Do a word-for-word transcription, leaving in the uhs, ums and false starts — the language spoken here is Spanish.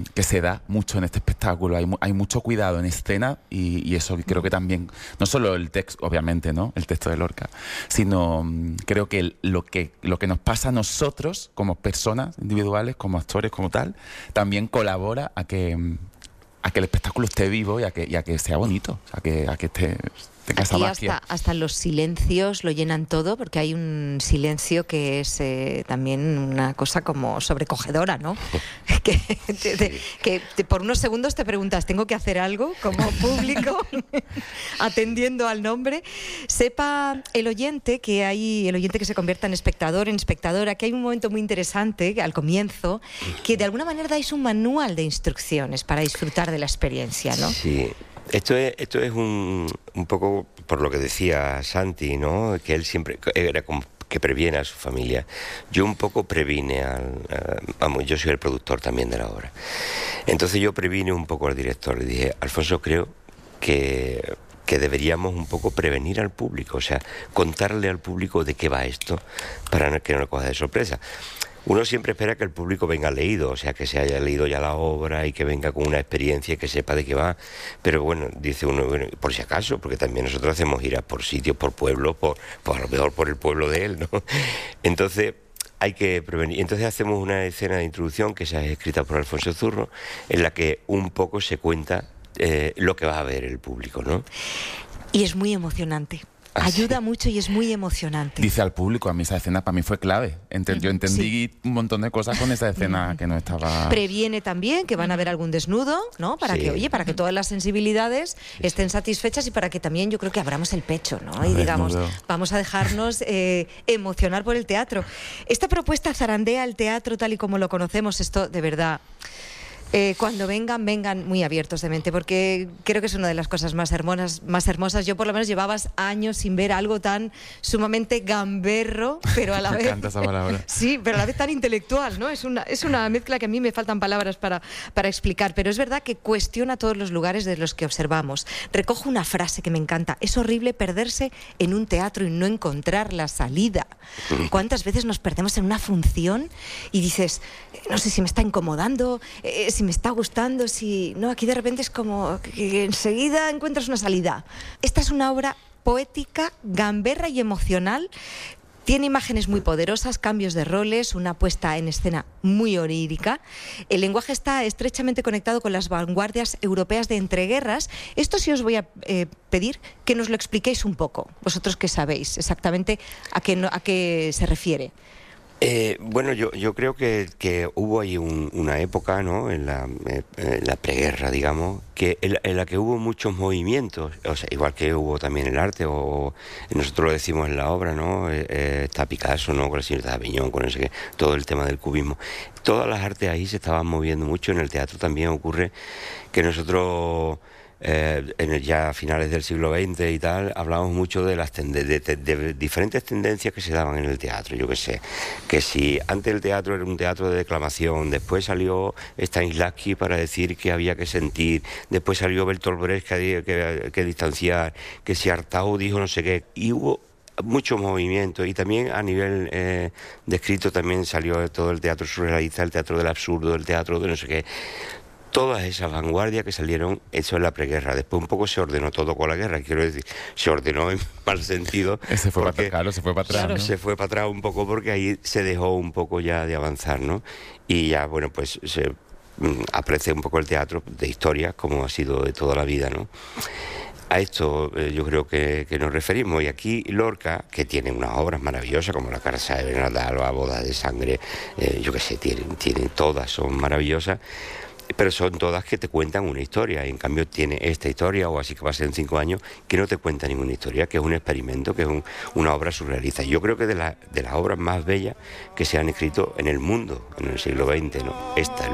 que se da mucho en este espectáculo. Hay, hay mucho cuidado en escena y, y eso creo que también, no solo el texto, obviamente, ¿no? El texto de Lorca, sino um, creo que el, lo que lo que nos pasa a nosotros como personas individuales, como actores, como tal, también colabora a que a que el espectáculo esté vivo y a que, y a que sea bonito, a que, a que esté... Aquí hasta, hasta los silencios lo llenan todo, porque hay un silencio que es eh, también una cosa como sobrecogedora, ¿no? que, te, te, que te, por unos segundos te preguntas, ¿tengo que hacer algo como público? Atendiendo al nombre. Sepa el oyente que hay, el oyente que se convierta en espectador, en espectadora, que hay un momento muy interesante al comienzo, que de alguna manera dais un manual de instrucciones para disfrutar de la experiencia, ¿no? Sí. Esto es, esto es un, un poco por lo que decía Santi, ¿no? Que él siempre era como que previene a su familia. Yo un poco previne al... A, vamos, yo soy el productor también de la obra. Entonces yo previne un poco al director. Le dije, Alfonso, creo que... que deberíamos un poco prevenir al público, o sea, contarle al público de qué va esto para que no lo coja de sorpresa. Uno siempre espera que el público venga leído, o sea, que se haya leído ya la obra y que venga con una experiencia y que sepa de qué va. Pero bueno, dice uno, bueno, por si acaso, porque también nosotros hacemos giras por sitios, por pueblos, por, por a lo mejor por el pueblo de él, ¿no? Entonces hay que prevenir. Entonces hacemos una escena de introducción que se ha escrita por Alfonso Zurro, en la que un poco se cuenta eh, lo que va a ver el público, ¿no? Y es muy emocionante. ¿Ah, Ayuda sí? mucho y es muy emocionante. Dice al público, a mí esa escena para mí fue clave. Ent- yo entendí sí. un montón de cosas con esa escena que no estaba... Previene también que van a ver algún desnudo, ¿no? Para sí. que, oye, para que todas las sensibilidades sí, estén sí. satisfechas y para que también yo creo que abramos el pecho, ¿no? A y ver, digamos, no vamos a dejarnos eh, emocionar por el teatro. Esta propuesta zarandea el teatro tal y como lo conocemos, esto de verdad... Eh, cuando vengan, vengan muy abiertos de mente, porque creo que es una de las cosas más hermosas, más hermosas. Yo por lo menos llevabas años sin ver algo tan sumamente gamberro, pero a la me vez... Me encanta esa palabra. Sí, pero a la vez tan intelectual, ¿no? Es una, es una mezcla que a mí me faltan palabras para, para explicar, pero es verdad que cuestiona todos los lugares de los que observamos. Recojo una frase que me encanta. Es horrible perderse en un teatro y no encontrar la salida. ¿Cuántas veces nos perdemos en una función y dices, no sé si me está incomodando, eh, si me está gustando, si... No, aquí de repente es como que enseguida encuentras una salida. Esta es una obra poética, gamberra y emocional. Tiene imágenes muy poderosas, cambios de roles, una puesta en escena muy onírica. El lenguaje está estrechamente conectado con las vanguardias europeas de entreguerras. Esto sí os voy a eh, pedir que nos lo expliquéis un poco, vosotros que sabéis exactamente a qué, no, a qué se refiere. Eh, bueno, yo, yo creo que, que hubo ahí un, una época, ¿no? En la, eh, en la preguerra, digamos, que en, en la que hubo muchos movimientos, o sea, igual que hubo también el arte, o nosotros lo decimos en la obra, ¿no? Eh, eh, está Picasso, ¿no? Con la señorita Aviñón, con ese, todo el tema del cubismo. Todas las artes ahí se estaban moviendo mucho. En el teatro también ocurre que nosotros... Eh, en el, ya a finales del siglo veinte y tal, hablábamos mucho de las tende de, de, de diferentes tendencias que se daban en el teatro. Yo qué sé, que si antes el teatro era un teatro de declamación, después salió Stanislavski para decir que había que sentir, después salió Bertolt Brecht que, que, que distanciar, que si Artaud dijo no sé qué, y hubo mucho movimiento, y también a nivel eh, de escrito también salió todo el teatro surrealista, el teatro del absurdo, el teatro de no sé qué. Todas esas vanguardias que salieron, eso en la preguerra. Después un poco se ordenó todo con la guerra, quiero decir, se ordenó en mal sentido. Se fue para, claro, se fue para atrás, claro, ¿no? Se fue para atrás un poco porque ahí se dejó un poco ya de avanzar, ¿no? Y ya, bueno, pues se mm, aprecia un poco el teatro de historia, como ha sido de toda la vida, ¿no? A esto eh, yo creo que, que nos referimos. Y aquí Lorca, que tiene unas obras maravillosas como La Casa de Bernarda, Boda de Sangre, eh, yo qué sé, tiene, tiene todas, son maravillosas. Pero son todas que te cuentan una historia, y en cambio tiene esta historia, o así que va a ser en cinco años, que no te cuenta ninguna historia, que es un experimento, que es un, una obra surrealista. Yo creo que de, la, de las obras más bellas que se han escrito en el mundo en el siglo veinte, ¿no? Esta,